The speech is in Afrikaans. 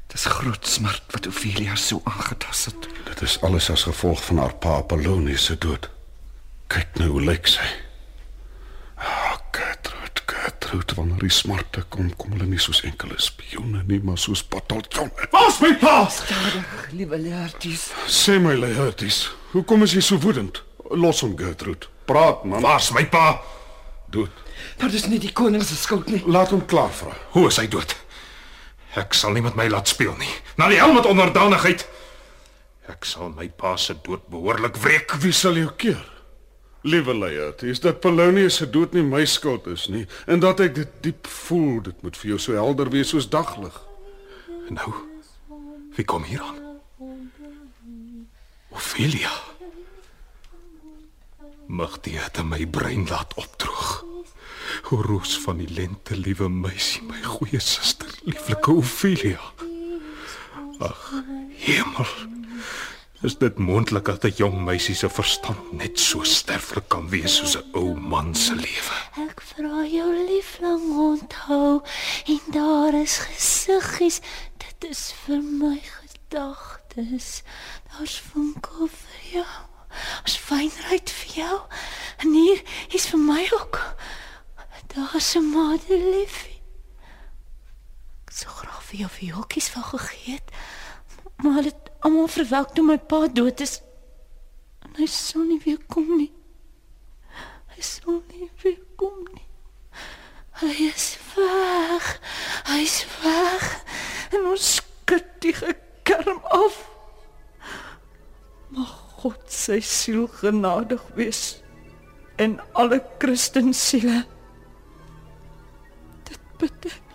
Dis groot smart wat Ophelia so aangetas het. Dit is alles as gevolg van haar pa Apollonius se dood. Kyk nou hoe lyk sy. Gertrude, wanneer die smarte kom hulle nie soos enkele spioene nie, maar soos bataljonne. Waar's my pa? Stadig, liewe Laertes. Sê my, Laertes, hoekom is jy so woedend? Los hom, Gertrude. Praat, man. Waar's my pa? Dood. Maar dis nie die koning se skuld nie. Laat hom klaar vra. Hoe is hy dood? Ek sal nie met my laat speel nie. Na die hel met onderdanigheid. Ek sal my pa se dood behoorlik wreek. Wie sal jou keer? Liewe Laertes, dat Polonius se dood nie my skuld is nie, en dat ek dit diep voel, dit moet vir jou so helder wees soos daglig. Nou, wie kom hier aan? Ophelia. Mag die het my brein laat opdroog. O roos van die lente, liewe meisie, my goeie suster, lieflike Ophelia. Ag, hemel. Is dit moontlik dat 'n jong meisie se verstand net so sterflik kan wees soos 'n ou man se lewe? Ek vra jou lieflang onthou, en daar is gesiggies, dit is vir my gedagtes. Daar's vonkel vir jou, daar's fynheid vir jou, en hier is vir my ook. Daar's 'n madeliefie. Ek sou graag vir jou viooltjies wou gegee het, maar hulle het almal verwelk toe my pa dood is. En hy sal nie weer kom nie. Hy sal nie weer kom nie. Hy is weg. En ons skud die gekerm af. Mag God sy siel genadig wees en alle Christensiele. Dit bid ek.